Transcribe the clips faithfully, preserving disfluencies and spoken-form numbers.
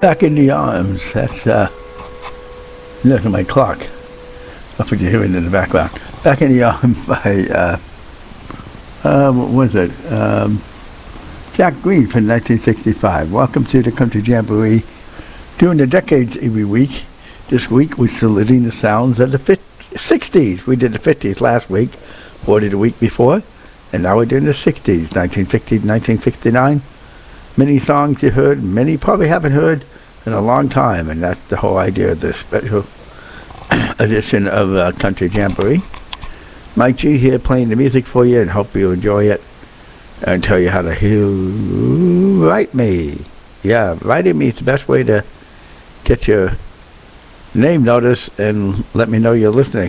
Back in the arms. That's, uh, look at my clock. I'll put you hearing in the background. Back in the arms by, uh, uh, what was it? Um, Jack Green from nineteen sixty-five. Welcome to the Country Jamboree. During the decades every week. This week we're saluting the sounds of the fifties, sixties. We did the fifties last week, forty the week before, and now we're doing the sixties, nineteen sixty, nineteen sixty-nine. Many songs you heard, many probably haven't heard in a long time, and that's the whole idea of this special edition of uh, Country Jamboree. Mike G here playing the music for you, and hope you enjoy it, and tell you how to hear, write me. Yeah, writing me is the best way to get your name notice and let me know you're listening.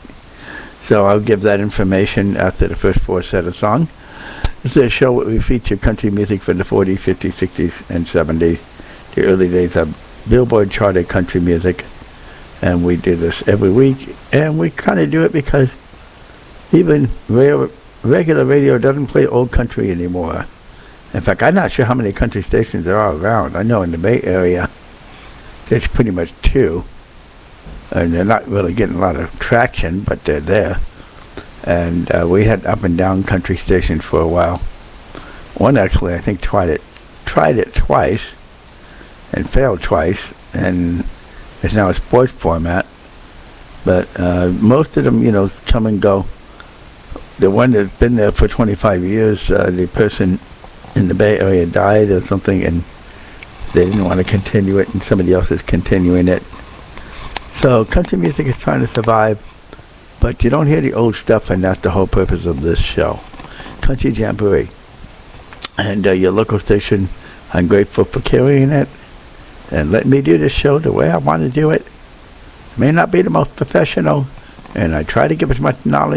So I'll give that information after the first four set of songs. This is a show where we feature country music from the forties, fifties, sixties, and seventies. The early days of Billboard charted country music. And we do this every week. And we kind of do it because even rare, regular radio doesn't play old country anymore. In fact, I'm not sure how many country stations there are around. I know in the Bay Area, there's pretty much two. And they're not really getting a lot of traction, but they're there. And uh, we had up and down country stations for a while. One actually, I think, tried it, tried it twice, and failed twice, and it's now a sports format. But uh, most of them, you know, come and go. The one that's been there for twenty-five years, uh, the person in the Bay Area died or something, and they didn't want to continue it, and somebody else is continuing it. So country music is trying to survive, but you don't hear the old stuff, and that's the whole purpose of this show. Country Jamboree. And uh, your local station, I'm grateful for carrying it and letting me do this show the way I want to do it. May not be the most professional, and I try to give as much knowledge